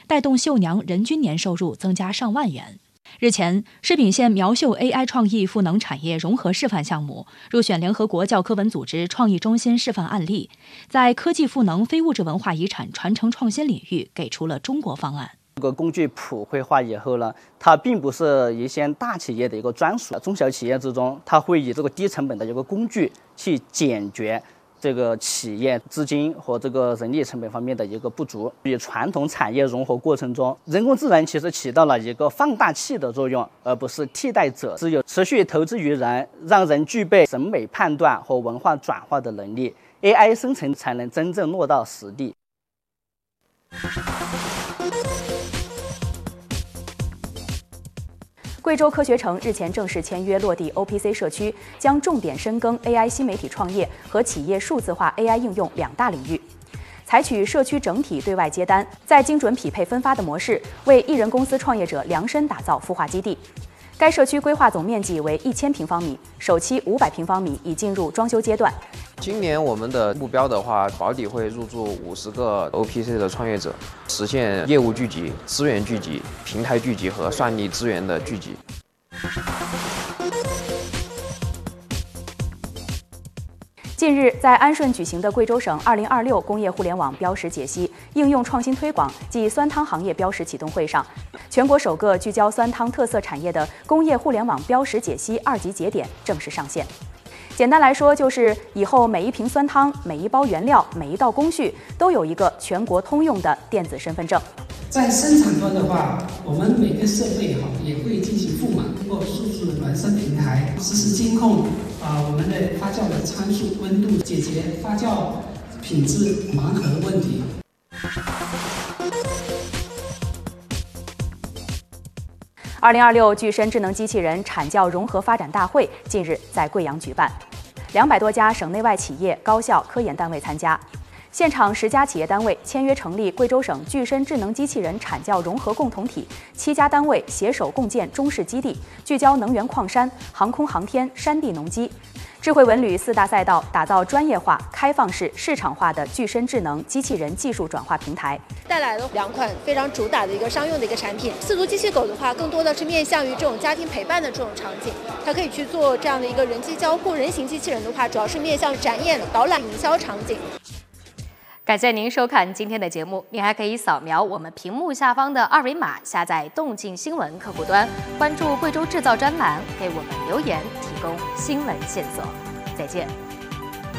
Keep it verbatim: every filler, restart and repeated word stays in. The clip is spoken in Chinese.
带动绣娘人均年收入增加上万元。日前，士品县苗绣 A I 创意赋能产业融合示范项目入选联合国教科文组织创意中心示范案例，在科技赋能非物质文化遗产传承创新领域给出了中国方案。 这个工具普惠化以后呢，它并不是一些大企业的一个专属，中小企业之中，它会以这个低成本的一个工具去解决这个企业资金和这个人力成本方面的一个不足。与传统产业融合过程中，人工智能其实起到了一个放大器的作用，而不是替代者。只有持续投资于人，让人具备审美判断和文化转化的能力， A I 生成才能真正落到实地。 贵州科学城日前正式签约落地 O P C 社区，将重点深耕 A I 新媒体创业和企业数字化 A I 应用两大领域，采取社区整体对外接单、再精准匹配分发的模式，为艺人公司创业者量身打造孵化基地。该社区规划总面积为一千平方米，首期五百平方米已进入装修阶段。 今年我们的目标的话，保底会入驻五十个 O P C 的创业者，实现业务聚集、资源聚集、平台聚集和算力资源的聚集。 近日，在安顺举行的贵州省二零二六工业互联网标识解析、应用创新推广暨酸汤行业标识启动会上，全国首个聚焦酸汤特色产业的工业互联网标识解析二级节点正式上线。简单来说，就是以后每一瓶酸汤、每一包原料、每一道工序都有一个全国通用的电子身份证。 在生产端的话，我们每个设备哈也会进行覆码，通过数字孪生平台实时监控啊我们的发酵的参数、温度，解决发酵品质盲盒问题。 二零二六具身智能机器人产教融合发展大会近日在贵阳举办，两百多家省内外企业、高校、科研单位参加。现场十家企业单位签约成立贵州省具身智能机器人产教融合共同体，七家单位携手共建中式基地，聚焦能源矿山、航空航天、山地农机。智慧文旅四大赛道，打造专业化、开放式、市场化的具身智能机器人技术转化平台， 带来了两款非常主打的一个商用的一个产品。四足机器狗的话，更多的是面向于这种家庭陪伴的这种场景，它可以去做这样的一个人机交互。人形机器人的话，主要是面向展演、导览、营销场景。 感谢您收看今天的节目，您还可以扫描我们屏幕下方的二维码，下载动静新闻客户端，关注贵州制造专栏，给我们留言，提供新闻线索。再见。